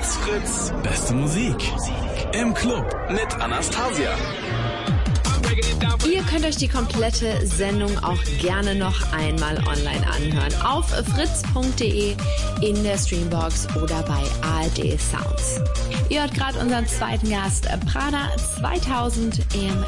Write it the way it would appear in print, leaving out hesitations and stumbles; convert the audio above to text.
Fritz. Fritz. Beste Musik. Im Club mit Anastasia. Ihr könnt euch die komplette Sendung auch gerne noch einmal online anhören. Auf fritz.de, in der Streambox oder bei ARD Sounds. Ihr hört gerade unseren zweiten Gast, Prada 2000 im